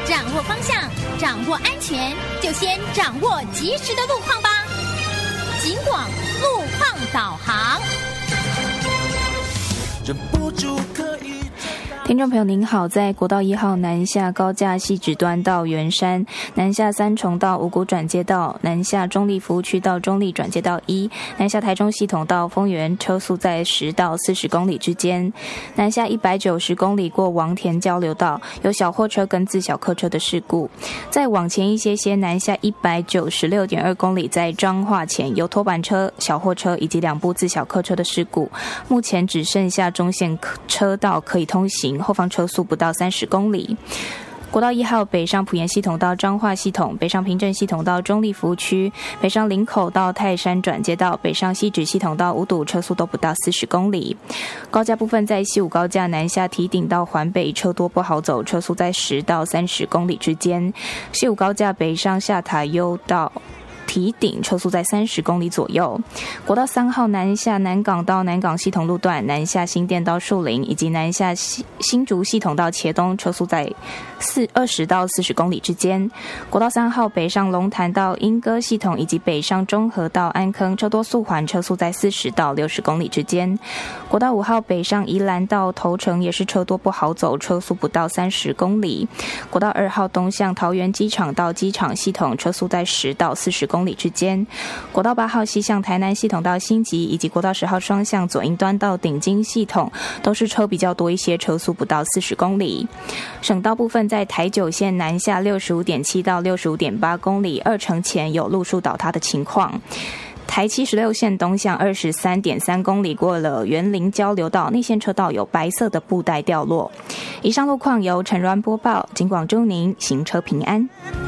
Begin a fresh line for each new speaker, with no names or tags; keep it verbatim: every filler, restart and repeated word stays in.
掌握方向，掌握安全，就先掌握及时的路况吧。警广路况导航。
忍不住可以。
听众朋友您好，在国道一号南下高架汐止端到圆山，南下三重到五股转接道，南下中立服务区到中立转接道一，南下台中系统到丰原，车速在十到四十公里之间。南下一百九十公里过王田交流道，有小货车跟自小客车的事故。再往前一些些，南下一百九十六点二公里，在彰化前有拖板车、小货车以及两部自小客车的事故。目前只剩下中线车道可以通行，后方车速不到三十公里。国道一号北上埔盐系统到彰化系统，北上平镇系统到中立服务区，北上林口到泰山转接道，北上汐止系统到五堵，车速都不到四十公里。高架部分在西武高架南下堤顶到环北，车多不好走，车速在十到三十公里之间。西武高架北上下塔悠到堤顶，车速在三十公里左右。国道三号南下南港到南港系统路段，南下新店到树林，以及南下新竹系统到茄东，车速在二十到四十公里之间。国道三号北上龙潭到莺歌系统，以及北上中和到安坑，车多速缓，车速在四十到六十公里之间。国道五号北上宜兰到头城，也是车多不好走，车速不到三十公里。国道二号东向桃园机场到机场系统，车速在十到四十公里之间。国道八号西向台南系统到新集，以及国道十号双向左营端到顶金系统，都是车比较多一些，车速不到四十公里。省道部分在台九线南下 六十五点七 到 六十五点八 公里，二城前有路树倒塌的情况。台七十六线东向 二十三点三 公里，过了园林交流道，内线车道有白色的布袋掉落。以上路况由陈銮播报，警广祝您行车平安。